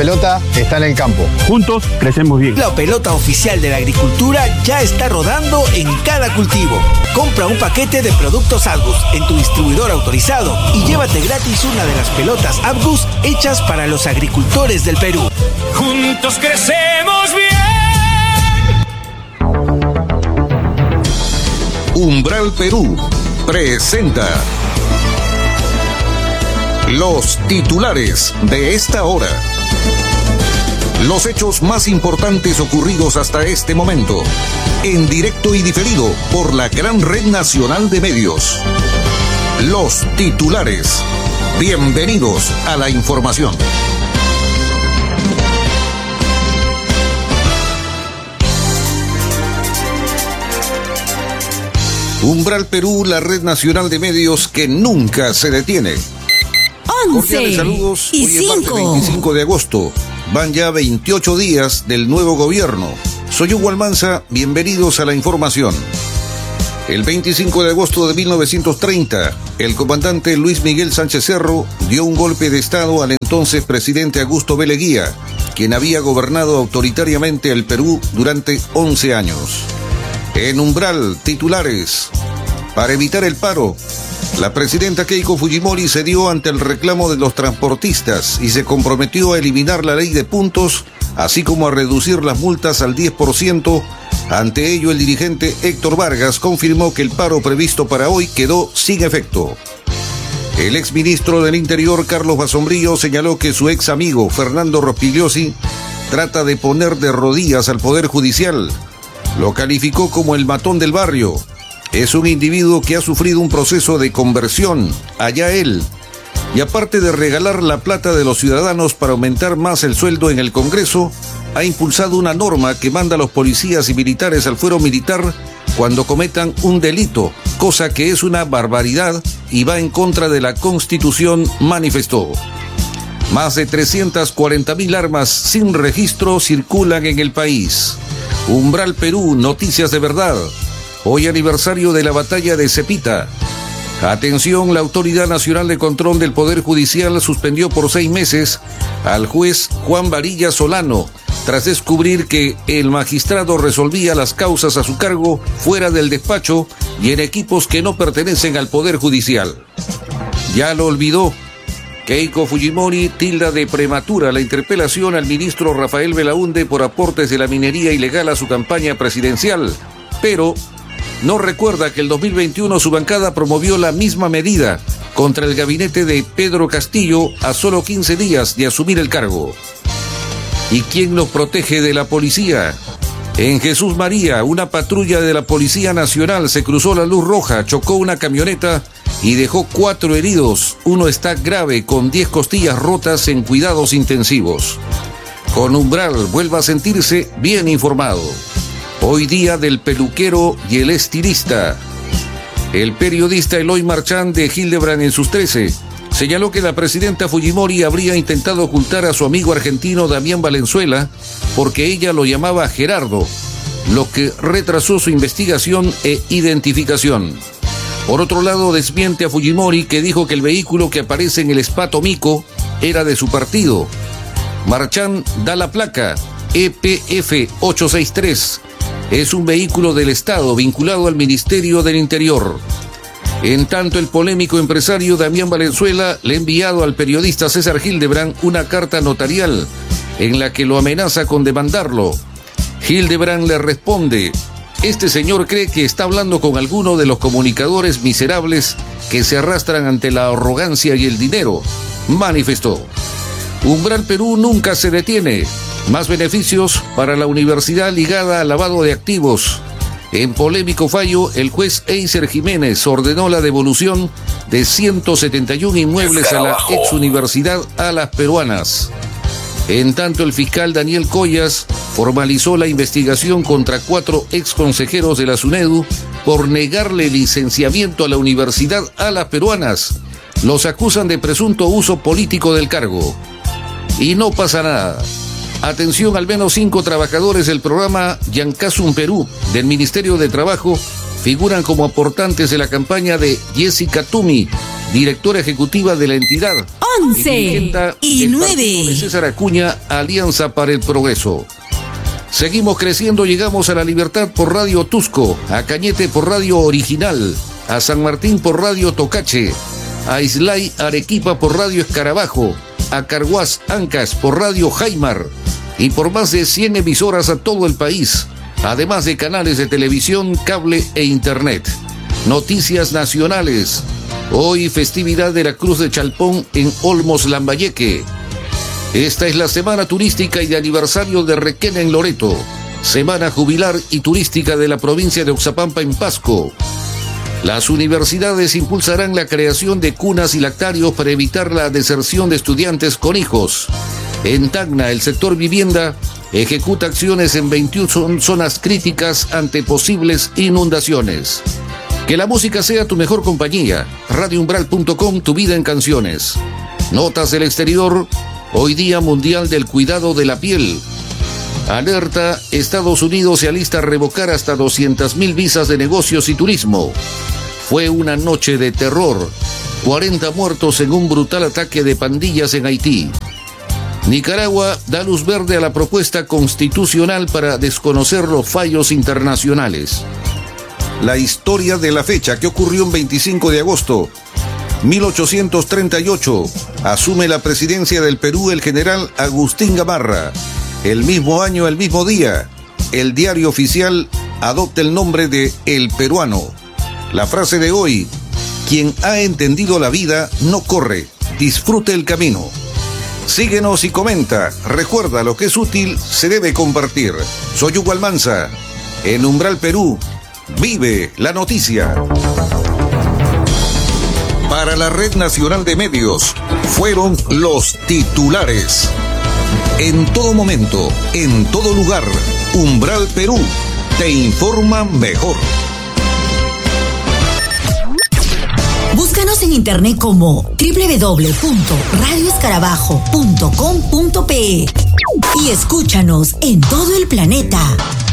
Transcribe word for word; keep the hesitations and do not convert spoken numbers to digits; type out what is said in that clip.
pelota está en el campo. Juntos crecemos bien. La pelota oficial de la agricultura ya está rodando en cada cultivo. Compra un paquete de productos Abgus en tu distribuidor autorizado y llévate gratis una de las pelotas Abgus hechas para los agricultores del Perú. Juntos crecemos bien. Umbral Perú presenta los titulares de esta hora. Los hechos más importantes ocurridos hasta este momento, en directo y diferido por la gran red nacional de medios. Los titulares. Bienvenidos a la información. Umbral Perú, la red nacional de medios que nunca se detiene. Cordiales saludos. y Hoy es martes veinticinco de agosto. Van ya veintiocho días del nuevo gobierno. Soy Hugo Almanza, bienvenidos a la información. El veinticinco de agosto de mil novecientos treinta, el comandante Luis Miguel Sánchez Cerro dio un golpe de estado al entonces presidente Augusto B. Leguía, quien había gobernado autoritariamente el Perú durante once años. En Umbral, titulares. Para evitar el paro, la presidenta Keiko Fujimori cedió ante el reclamo de los transportistas y se comprometió a eliminar la ley de puntos, así como a reducir las multas al diez por ciento. Ante ello, el dirigente Héctor Vargas confirmó que el paro previsto para hoy quedó sin efecto. El exministro del Interior, Carlos Basombrillo, señaló que su ex amigo, Fernando Rospigliosi, trata de poner de rodillas al Poder Judicial. Lo calificó como el matón del barrio. Es un individuo que ha sufrido un proceso de conversión, allá él. Y aparte de regalar la plata de los ciudadanos para aumentar más el sueldo en el Congreso, ha impulsado una norma que manda a los policías y militares al fuero militar cuando cometan un delito, cosa que es una barbaridad y va en contra de la Constitución, manifestó. Más de trescientas cuarenta mil armas sin registro circulan en el país. Umbral Perú, noticias de verdad. Hoy aniversario de la batalla de Cepita. Atención, la Autoridad Nacional de Control del Poder Judicial suspendió por seis meses al juez Juan Varilla Solano, tras descubrir que el magistrado resolvía las causas a su cargo fuera del despacho y en equipos que no pertenecen al Poder Judicial. Ya lo olvidó. Keiko Fujimori tilda de prematura la interpelación al ministro Rafael Belaúnde por aportes de la minería ilegal a su campaña presidencial, pero no recuerda que el dos mil veintiuno su bancada promovió la misma medida contra el gabinete de Pedro Castillo a solo quince días de asumir el cargo. ¿Y quién nos protege de la policía? En Jesús María, una patrulla de la Policía Nacional se cruzó la luz roja, chocó una camioneta y dejó cuatro heridos. Uno está grave con diez costillas rotas en cuidados intensivos. Con Umbral, vuelva a sentirse bien informado. Hoy día del peluquero y el estilista. El periodista Eloy Marchand de Hildebrand en sus trece señaló que la presidenta Fujimori habría intentado ocultar a su amigo argentino Damián Valenzuela porque ella lo llamaba Gerardo, lo que retrasó su investigación e identificación. Por otro lado, desmiente a Fujimori, que dijo que el vehículo que aparece en el Spa Tomico era de su partido. Marchand da la placa E P F ochocientos sesenta y tres. Es un vehículo del Estado vinculado al Ministerio del Interior. En tanto, el polémico empresario Damián Valenzuela le ha enviado al periodista César Hildebrand una carta notarial en la que lo amenaza con demandarlo. Hildebrand le responde: este señor cree que está hablando con alguno de los comunicadores miserables que se arrastran ante la arrogancia y el dinero, manifestó. Umbral Perú nunca se detiene. Más beneficios para la universidad ligada al lavado de activos. En polémico fallo, el juez Eiser Jiménez ordenó la devolución de ciento setenta y uno inmuebles a la ex universidad Alas Peruanas. En tanto, el fiscal Daniel Collas formalizó la investigación contra cuatro ex consejeros de la SUNEDU por negarle licenciamiento a la Universidad Alas Peruanas. Los acusan de presunto uso político del cargo. Y no pasa nada. Atención, al menos cinco trabajadores del programa Yancasum Perú del Ministerio de Trabajo figuran como aportantes de la campaña de Jessica Tumi, directora ejecutiva de la entidad. once y nueve. De César Acuña, Alianza para el Progreso. Seguimos creciendo, llegamos a La Libertad por Radio Tusco, a Cañete por Radio Original, a San Martín por Radio Tocache, a Islay Arequipa por Radio Escarabajo, a Carhuaz Ancas por Radio Jaimar y por más de cien emisoras a todo el país, además de canales de televisión, cable e internet. Noticias nacionales. Hoy festividad de la Cruz de Chalpón en Olmos, Lambayeque. Esta es la semana turística y de aniversario de Requena en Loreto, semana jubilar y turística de la provincia de Oxapampa en Pasco. Las universidades impulsarán la creación de cunas y lactarios para evitar la deserción de estudiantes con hijos. En Tacna, el sector vivienda ejecuta acciones en veintiuna zonas críticas ante posibles inundaciones. Que la música sea tu mejor compañía. radio umbral punto com, tu vida en canciones. Notas del exterior. Hoy Día Mundial del Cuidado de la Piel. Alerta, Estados Unidos se alista a revocar hasta doscientas mil visas de negocios y turismo. Fue una noche de terror. cuarenta muertos en un brutal ataque de pandillas en Haití. Nicaragua da luz verde a la propuesta constitucional para desconocer los fallos internacionales. La historia de la fecha que ocurrió el veinticinco de agosto. mil ochocientos treinta y ocho, asume la presidencia del Perú el general Agustín Gamarra. El mismo año, el mismo día, el diario oficial adopta el nombre de El Peruano. La frase de hoy: quien ha entendido la vida no corre, disfrute el camino. Síguenos y comenta. Recuerda, lo que es útil se debe compartir. Soy Hugo Almanza. En Umbral Perú, vive la noticia. Para la Red Nacional de Medios, fueron los titulares. En todo momento, en todo lugar, Umbral Perú te informa mejor. Búscanos en internet como doble u doble u doble u punto radio escarabajo punto com punto pe y escúchanos en todo el planeta.